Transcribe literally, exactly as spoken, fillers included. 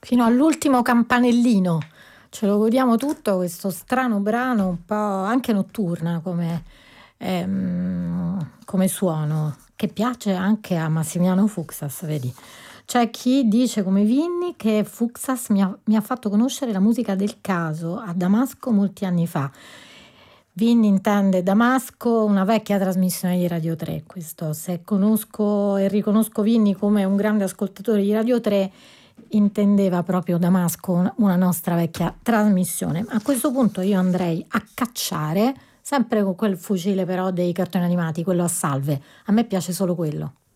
fino all'ultimo campanellino. Ce lo godiamo tutto, questo strano brano, un po' anche notturna come, ehm, come suono, che piace anche a Massimiliano Fuxas, vedi. C'è chi dice come Vinni che Fuxas mi ha, mi ha fatto conoscere la musica del caso a Damasco molti anni fa. Vinni intende Damasco, una vecchia trasmissione di Radio tre. Questo, se conosco e riconosco Vinni come un grande ascoltatore di Radio tre, intendeva proprio Damasco, una nostra vecchia trasmissione. A questo punto io andrei a cacciare, sempre con quel fucile però dei cartoni animati, quello a salve. A me piace solo quello.